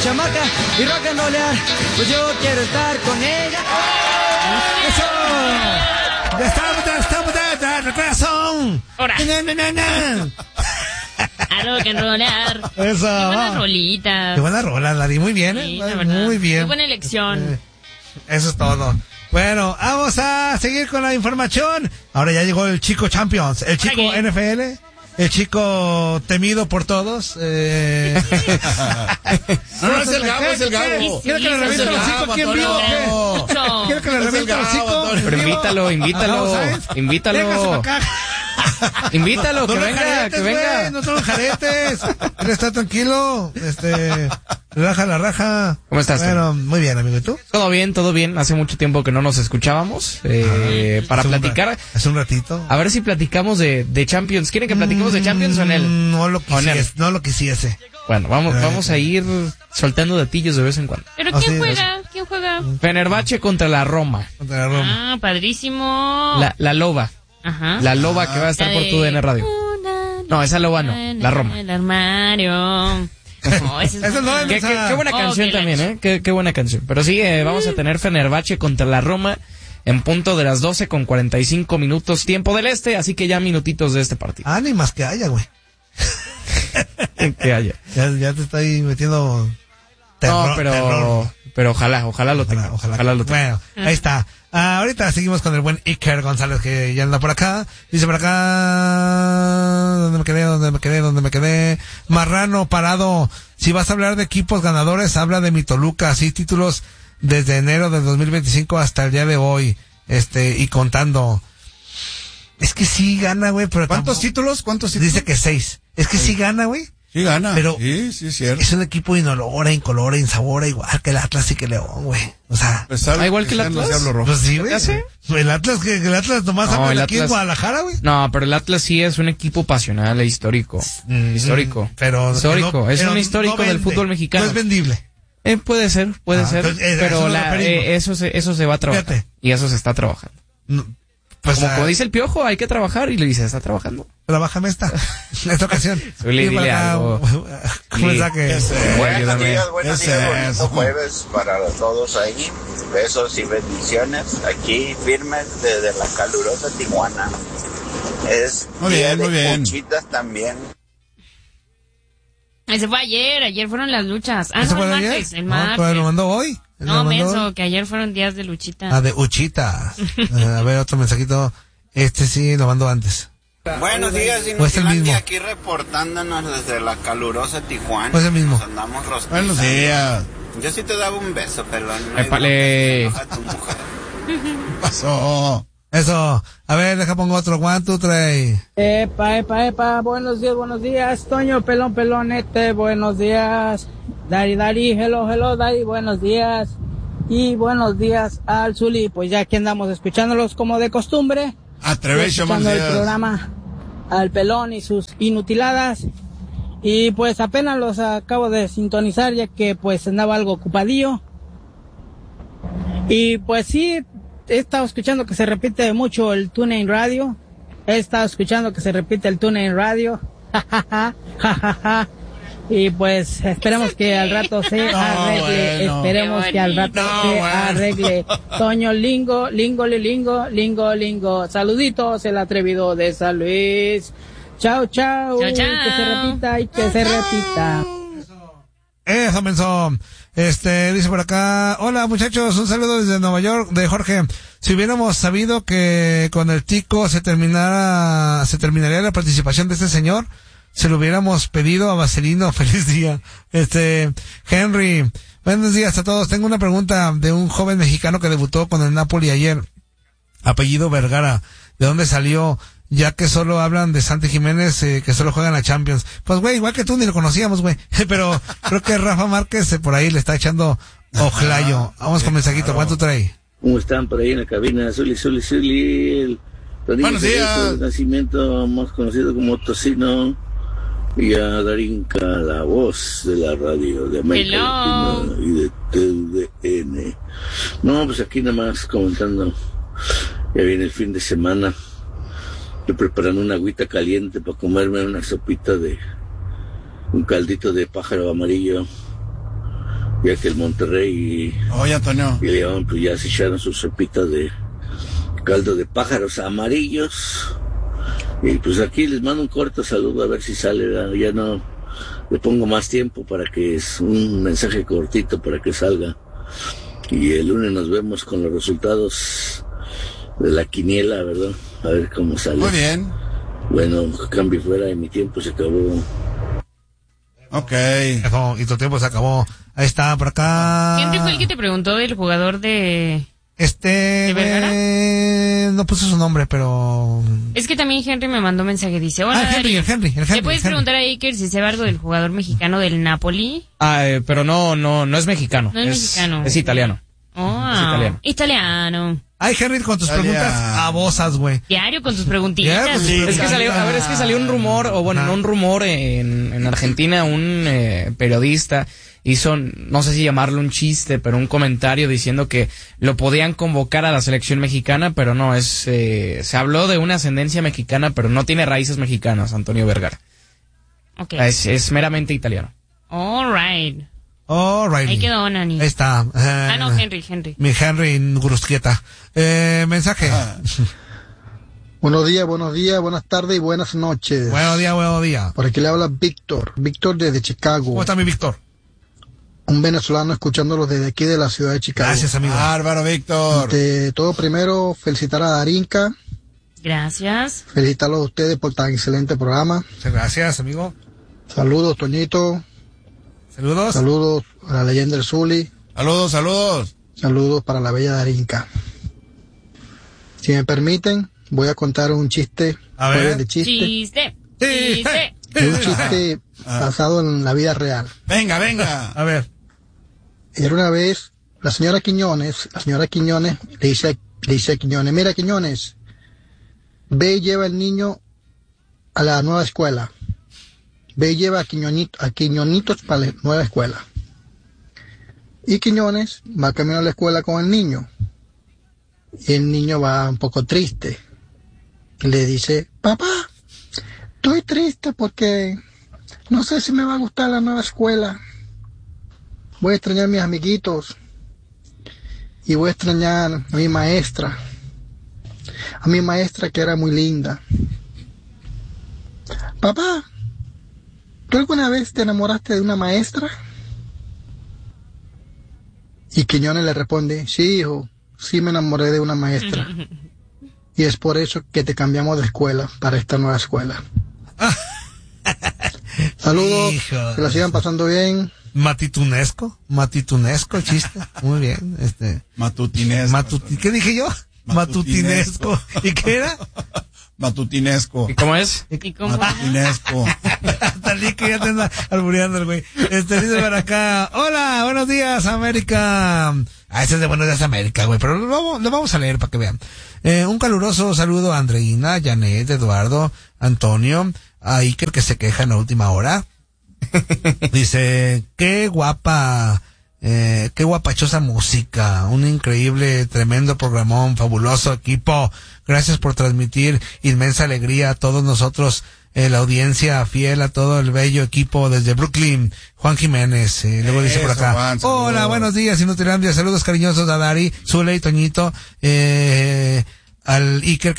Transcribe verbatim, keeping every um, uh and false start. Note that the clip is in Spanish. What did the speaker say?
chamaca y rock and rollear, pues yo quiero estar con ella. ¡Eso! ¡Ya estamos, ya estamos, ya, ya, ya, corazón! ¡Ahora! ¡No, no, no, no! A rock and rollear. Eso. Qué buena rolita. Qué buena rola, Lari. Muy bien, ¿eh? Sí, la verdad. Muy bien. Qué buena elección. Eh, Eso es todo. Bueno, vamos a seguir con la información. Ahora ya llegó el chico Champions, el chico Okay. N F L, el chico temido por todos. Eh... No, no, es el Gabo, es el Gabo. ¿Quiere que le reviente el hocico aquí en vivo o qué? Mucho. ¿Quiere que le Es el reviente el Gabo, hocico? Antonio. Pero invítalo, invítalo, Ah, ¿sabes? invítalo. Véngase pa' acá. Invítalo, que No los venga, jaretes, que venga. güey, no son los jaretes. Él está tranquilo. Este, relaja la raja. ¿Cómo estás, Bueno, muy bien, amigo. ¿Y tú? Todo bien, todo bien. Hace mucho tiempo que no nos escuchábamos. Eh, para Hace un ra- platicar. Hace un ratito. A ver si platicamos de, de Champions. ¿Quieren que platiquemos de Champions o en él? Mm, No lo O en él. quisiese, no lo quisiese. Bueno, vamos, Eh, vamos a ir soltando datillos de vez en cuando. ¿Pero Ah, quién sí, juega? ¿Quién juega? Fenerbahce contra la Roma. Contra la Roma. Ah, padrísimo. La, la loba. Ajá. La loba que va a estar La por de tu D N Radio. una No, esa loba no, en la Roma. El armario. Oh, ese es Eso no, bueno. Qué, qué- qué buena Oh, canción qué también, lancha. ¿eh? Qué, qué buena canción. Pero sí, eh, vamos a tener Fenerbahce contra la Roma en punto de las doce con cuarenta y cinco minutos tiempo del este, así que ya minutitos de este partido. Ah, ni más que haya, güey. Que haya. Ya, ya te estoy metiendo terror, No, pero, terror. pero ojalá, ojalá lo tenga. Ojalá, Ojalá, lo tenga. Bueno, ahí está. Ah, ahorita seguimos con el buen Iker González, que ya anda por acá. Dice por acá, ¿dónde me quedé? ¿Dónde me quedé? ¿Dónde me quedé? Marrano parado. Si vas a hablar de equipos ganadores, habla de mi Toluca. Así títulos desde enero del dos mil veinticinco hasta el día de hoy. Este, y contando. Es que sí gana, güey, pero ¿Cuántos tampoco- títulos? ¿Cuántos títulos? Dice que seis. Es que sí gana, güey. Sí gana. Pero- sí, sí, es cierto. Es un equipo inolora, incolora, insabora, igual que el Atlas y que León, güey. O sea, Pues, ¿sabe Ah, igual que el sean los Atlas. Diablos Rojos? pues sí, güey. ¿Ya sé? El Atlas, que el Atlas nomás No, habla el de aquí en Atlas- Guadalajara, güey. No, pero el Atlas sí es un equipo pasional e histórico. Mm, Histórico. Pero histórico. no- es pero un histórico no del vende. fútbol mexicano. No es vendible. Eh, puede ser, puede Ah, ser. entonces, eh, a eso pero nos la, referimos. eh, eso, se, eso se va a trabajar. Fíjate. Y eso se está trabajando. No, pues Como, ah, como dice el Piojo, hay que trabajar y le dice, está trabajando. trabájame esta, esta ocasión. Zuli, Y para dile acá, algo. ¿cómo Sí. está que? ¿Qué es eso? Buenos Ayúdame. días, buenos ¿Qué días, es bonito eso? jueves para todos ahí. Besos y bendiciones. Aquí firmes desde la calurosa Tijuana. Es Muy día bien, muy de bien. cuchitas también. Ese fue ayer, ayer fueron las luchas. Ah, ¿Eso no, fue el de ayer? martes, el No, martes. pero lo mandó hoy. Lo No, mandó menso, hoy. que ayer fueron días de luchita. Ah, de Uchitas. Eh, a ver, otro mensajito. Este sí lo mandó antes. Buenos días, Pues el mismo. Inusilandia, aquí reportándonos desde la calurosa Tijuana. Pues el mismo. Nos andamos rostizando. Buenos días. Yo sí te daba un beso, pelón. No hay Épale. bronca, se enoja tu mujer. ¿Qué pasó? Eso. A ver, deja pongo otro. One, two, three. Epa, epa, epa, buenos días, buenos días, Toño, pelón, pelonete, buenos días, Dari, Dari, hello, hello, Dari, buenos días, y buenos días al Zuli, pues ya aquí andamos escuchándolos como de costumbre, Atrevecho, escuchando el días. programa al pelón y sus inutiladas, y pues apenas los acabo de sintonizar ya que pues andaba algo ocupadillo, y pues sí, he estado escuchando que se repite mucho el TuneIn Radio. He estado escuchando que se repite el TuneIn Radio. Y pues esperemos que al rato se No, arregle. bueno. Esperemos Qué que al rato bonito. se No, bueno. arregle. Toño Lingo, Lingo, Lingo, Lingo, Lingo. Saluditos, el atrevido de San Luis. Chao, chao. Chao, chao. Que se repita y que se repita. Eso, menso. Este, dice por acá, hola muchachos, un saludo desde Nueva York, de Jorge. Si hubiéramos sabido que con el Tico se terminara, se terminaría la participación de este señor, se lo hubiéramos pedido a Vaselino. Feliz día. Este, Henry, buenos días a todos. Tengo una pregunta de un joven mexicano que debutó con el Napoli ayer. Apellido Vergara. ¿De dónde salió? Ya que solo hablan de Santi Jiménez, eh, que solo juegan a Champions. Pues, güey, igual que tú, ni lo conocíamos, güey. Pero creo que Rafa Márquez eh, por ahí le está echando ojlayo. Vamos con mensajito. ¿Cuánto trae? ¿Cómo están por ahí en la cabina? Zuli, Zuli, Zuli, el Tonino Buenos días. de Nacimiento, más conocido como Tocino, y a Darinka, la voz de la radio de América Hello. Latina y de T V N. No, pues aquí nada más comentando, ya viene el fin de semana, estoy preparando una agüita caliente para comerme una sopita de un caldito de pájaro amarillo ya que el Monterrey y, Oye, Antonio. y León pues ya se echaron sus sopitas de caldo de pájaros amarillos. Y pues aquí les mando un corto saludo a ver si sale, ¿verdad? Ya no le pongo más tiempo para que es un mensaje cortito para que salga. Y el lunes nos vemos con los resultados de la quiniela, ¿verdad? A ver cómo sale. Muy bien. Bueno, cambio fuera y mi tiempo se acabó. Ok. Eso, y tu tiempo se acabó. Ahí está, por acá. Henry fue el que te preguntó del jugador de... Este, ¿De Vergara? güey, no puse su nombre, pero... Es que también Henry me mandó mensaje, dice, hola, Ah, el Henry, Dari, el Henry, el Henry. ¿le puedes el Henry. preguntar a Iker si sabe algo del jugador mexicano del Napoli? Ah, eh, pero no, no, no es mexicano. No es mexicano. Es italiano. Oh, Es italiano. italiano. Ay, Henry, con tus Italia. preguntas abosas, güey. Diario con tus preguntitas. Ya, pues, Sí, Es que salió, a ver, es que salió un rumor, o bueno, Ajá. no un rumor en, en Argentina, un eh, periodista hizo, no sé si llamarlo un chiste, pero un comentario diciendo que lo podían convocar a la selección mexicana, pero no, es, eh, se habló de una ascendencia mexicana, pero no tiene raíces mexicanas, Antonio Vergara. Ok. Es, es meramente italiano. All right. Alrighty. Ahí quedó, Nani. Ahí está. Eh, Ah, no, Henry, Henry. Mi Henry Grusquieta. Eh, mensaje. Ah. Buenos días, buenos días, buenas tardes y buenas noches. Buenos días, buenos días. Por aquí le habla Víctor, Víctor desde Chicago. ¿Cómo está mi Víctor? Un venezolano escuchándolo desde aquí de la ciudad de Chicago. Gracias, amigo. Bárbaro, Víctor. De todo primero, felicitar a Darinka, Gracias. felicitarlos a ustedes por tan excelente programa. Muchas gracias, amigo. Saludos, Toñito, Saludos. saludos a la leyenda del Zuli, Saludos, saludos. saludos para la bella Darinka. Si me permiten, voy a contar un chiste, A ver. jueves de chiste, Chiste. Sí, Chiste. un chiste basado en la vida real. Venga, venga. A ver. Era una vez la señora Quiñones, la señora Quiñones le dice, le dice a Quiñones, mira Quiñones, ve y lleva al niño a la nueva escuela. Ve y lleva a, Quiñonito, a Quiñonitos para la nueva escuela. Y Quiñones va camino a la escuela con el niño. Y el niño va un poco triste. Y le dice, papá, estoy triste porque no sé si me va a gustar la nueva escuela. Voy a extrañar a mis amiguitos. Y voy a extrañar a mi maestra. A mi maestra que era muy linda. Papá, ¿tú alguna vez te enamoraste de una maestra? Y Quiñones le responde, sí, hijo, sí me enamoré de una maestra. Y es por eso que te cambiamos de escuela para esta nueva escuela. Saludos, Hijo que la sigan pasando bien. Matitunesco. Matitunesco, el chiste. Muy bien. Este. Matutinesco. Matuti ¿Qué dije yo? Matutinesco. ¿Y qué era? Matutinesco. ¿Y cómo es? ¿Y cómo? Matutinesco. Hasta el que ya te anda albureando el güey. Este dice para acá. Hola, buenos días, América. Ah, ese es de Buenos Días, América, güey. Pero lo vamos, lo vamos a leer para que vean. Eh, un caluroso saludo a Andreina, Janet, Eduardo, Antonio, a Iker que se queja en la última hora. Dice, qué guapa, eh, qué guapachosa música, un increíble, tremendo programón, fabuloso equipo. Gracias por transmitir inmensa alegría a todos nosotros, eh, la audiencia fiel, a todo el bello equipo desde Brooklyn. Juan Jiménez, eh, luego dice por Eso, acá. Juan, saludos. Hola, buenos días, Inutilandia, saludos cariñosos a Dari, Zule y Toñito, eh, al Iker que